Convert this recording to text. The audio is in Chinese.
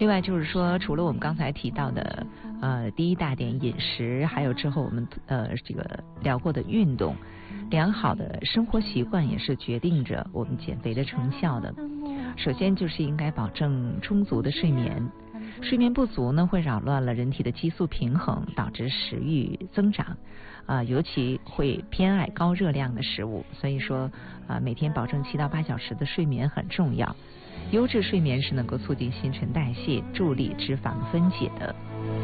另外就是说，除了我们刚才提到的第一大点饮食，还有之后我们这个聊过的运动，良好的生活习惯也是决定着我们减肥的成效的。首先就是应该保证充足的睡眠，睡眠不足呢会扰乱了人体的激素平衡，导致食欲增长，尤其会偏爱高热量的食物。所以说每天保证7到8小时的睡眠很重要。优质睡眠是能够促进新陈代谢，助力脂肪分解的。